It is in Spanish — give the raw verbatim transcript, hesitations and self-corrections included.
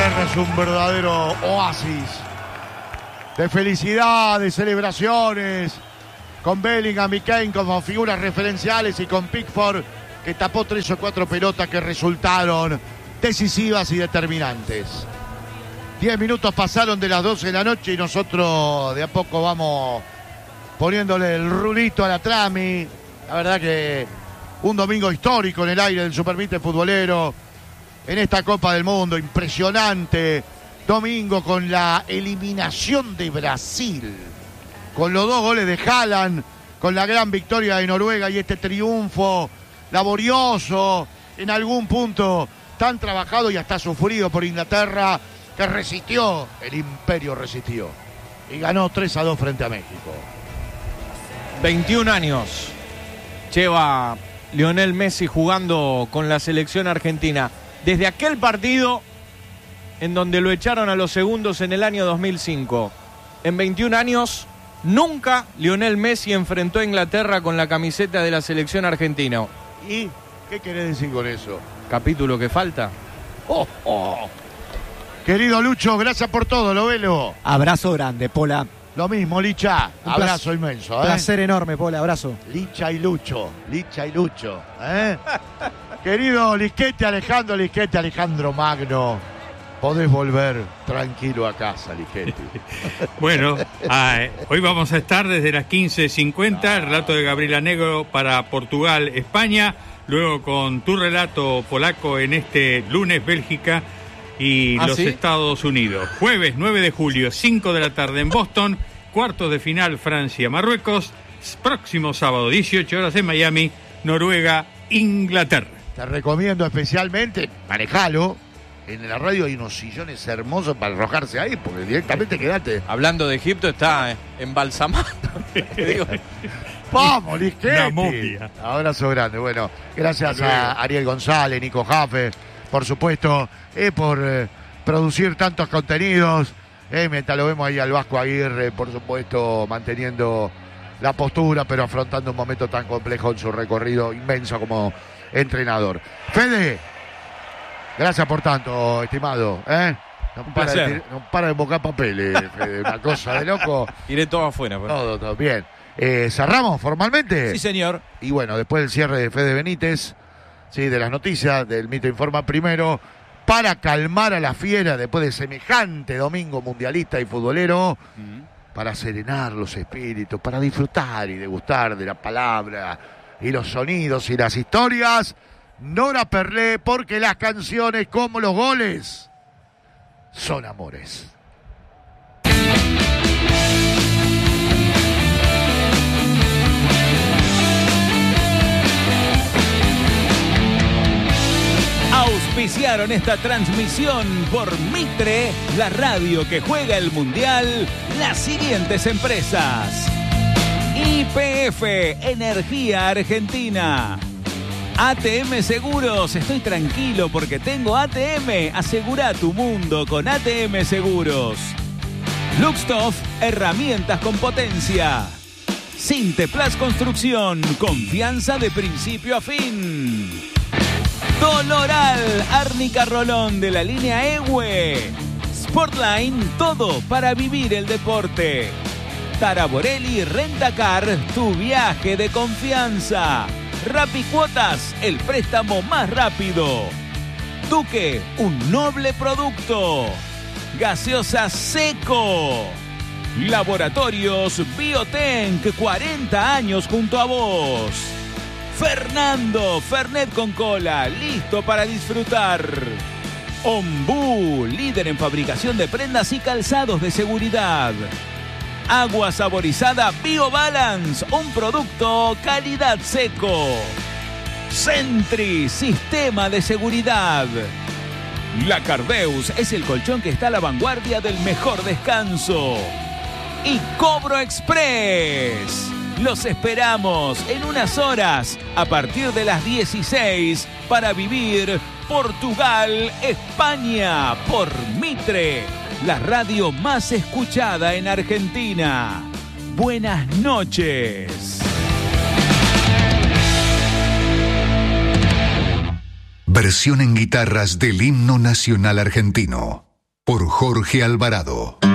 Inglaterra es un verdadero oasis de felicidad, de celebraciones, con Bellingham y Kane como figuras referenciales y con Pickford, que tapó tres o cuatro pelotas que resultaron decisivas y determinantes. Diez minutos pasaron de las doce de la noche y nosotros de a poco vamos poniéndole el rulito a la trami. La verdad que un domingo histórico en el aire del Supermite futbolero, en esta Copa del Mundo, impresionante. Domingo con la eliminación de Brasil, con los dos goles de Haaland, con la gran victoria de Noruega y este triunfo laborioso, en algún punto tan trabajado y hasta sufrido por Inglaterra, que resistió, el imperio resistió y ganó tres a dos frente a México. veintiún años lleva Lionel Messi jugando con la selección argentina. Desde aquel partido en donde lo echaron a los segundos en el año dos mil cinco. En veintiún años, nunca Lionel Messi enfrentó a Inglaterra con la camiseta de la selección argentina. ¿Y qué querés decir con eso? ¿Capítulo que falta? Oh, oh. Querido Lucho, gracias por todo, lo velo. Abrazo grande, Pola. Lo mismo, Licha. Un Abrazo placer, inmenso. ¿eh? Placer enorme, Pola. Abrazo. Licha y Lucho. Licha y Lucho. ¿eh? Querido Lisquete, Alejandro Lisquete, Alejandro Magno. Podés volver tranquilo a casa, Lisquete. Bueno, ah, hoy vamos a estar desde las quince cincuenta, el relato de Gabriela Negro para Portugal, España, luego con tu relato polaco en este lunes, Bélgica y ¿Ah, los sí? Estados Unidos. Jueves nueve de julio, cinco de la tarde en Boston, cuartos de final Francia, Marruecos, próximo sábado, dieciocho horas en Miami, Noruega, Inglaterra. Te recomiendo especialmente, manejalo. En la radio hay unos sillones hermosos para arrojarse ahí, porque directamente quedate. Hablando de Egipto, está eh, embalsamado. Digo, ¡Vamos, Lisquete! Una momia. Abrazo grande. Bueno, gracias a Ariel González, Nico Jaffe, por supuesto, eh, por eh, producir tantos contenidos. Eh, mientras lo vemos ahí al Vasco Aguirre, por supuesto, manteniendo la postura, pero afrontando un momento tan complejo en su recorrido inmenso como entrenador. Fede, gracias por tanto, estimado. ¿eh? No, para de, no para de embocar papeles, Fede, una cosa de loco. Iré todo afuera. Pero... Todo, todo, bien. Eh, ¿Cerramos formalmente? Sí, señor. Y bueno, después del cierre de Fede Benítez, sí, de las noticias, del Mito Informa primero, para calmar a la fiera después de semejante domingo mundialista y futbolero, uh-huh. para serenar los espíritus, para disfrutar y degustar de la palabra y los sonidos y las historias, Nora Perlé, porque las canciones como los goles son amores. Auspiciaron esta transmisión por Mitre, la radio que juega el Mundial, las siguientes empresas: Y P F, Energía Argentina. A T M Seguros, estoy tranquilo porque tengo A T M. Asegura tu mundo con A T M Seguros. Luxtoff, herramientas con potencia. Sinteplas Construcción, confianza de principio a fin. Doloral, Árnica Rolón de la línea E W E. Sportline, todo para vivir el deporte. Taraborelli Rentacar, tu viaje de confianza. Rapicuotas, el préstamo más rápido. Duque, un noble producto. Gaseosa Seco. Laboratorios Biotenc, cuarenta años junto a vos. Fernando, Fernet con cola, listo para disfrutar. Ombú, líder en fabricación de prendas y calzados de seguridad. Agua saborizada BioBalance, un producto calidad Seco. Sentry, sistema de seguridad. La Cardeus es el colchón que está a la vanguardia del mejor descanso. Y Cobro Express. Los esperamos en unas horas a partir de las dieciséis para vivir Portugal, España por Mitre, la radio más escuchada en Argentina. Buenas noches. Versión en guitarras del himno nacional argentino. por Jorge Alvarado.